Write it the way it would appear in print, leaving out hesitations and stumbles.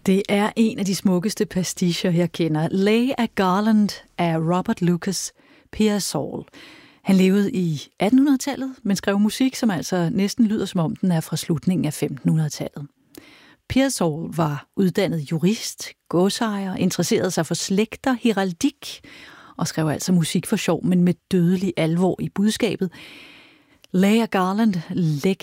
Det er en af de smukkeste pasticher, jeg kender. Lay a Garland af Robert Lucas Pearsall. Han levede i 1800-tallet, men skrev musik, som altså næsten lyder som om den er fra slutningen af 1500-tallet. Pearsall var uddannet jurist, godsejer, interesserede sig for slægter, heraldik og skrev altså musik for sjov, men med dødelig alvor i budskabet. Lay a Garland, læg